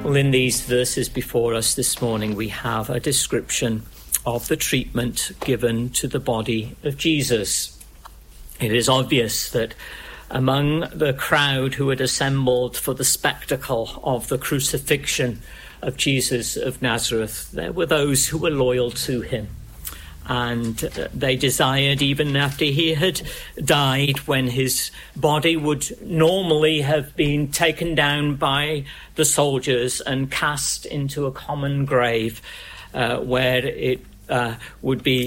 Well, in these verses before us this morning, we have a description of the treatment given to the body of Jesus. It is obvious that among the crowd who had assembled for the spectacle of the crucifixion of Jesus of Nazareth, there were those who were loyal to him. And they desired, even after he had died, when his body would normally have been taken down by the soldiers and cast into a common grave where it would be